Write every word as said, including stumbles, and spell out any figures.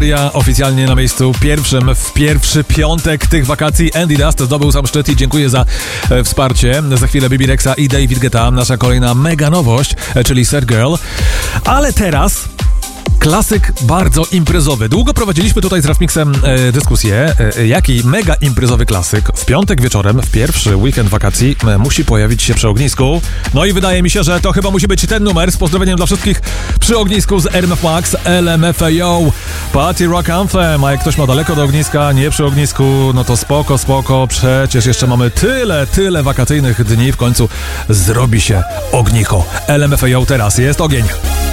Maria oficjalnie na miejscu pierwszym w pierwszy piątek tych wakacji. Andy Dust zdobył sam szczyt i dziękuję za e, wsparcie. Za chwilę Bibi Rexa i David Guetta, nasza kolejna mega nowość, e, czyli Sad Girl. Ale teraz klasyk bardzo imprezowy. Długo prowadziliśmy tutaj z Rafmixem e, dyskusję, e, jaki mega imprezowy klasyk w piątek wieczorem, w pierwszy weekend wakacji e, musi pojawić się przy ognisku. No i wydaje mi się, że to chyba musi być ten numer. Z pozdrowieniem dla wszystkich przy ognisku z R M F Max, L M F A O, Party Rock Anthem. A jak ktoś ma daleko do ogniska, nie przy ognisku, no to spoko, spoko. Przecież jeszcze mamy tyle, tyle wakacyjnych dni. W końcu zrobi się ognicho. L M F A O teraz jest ogień.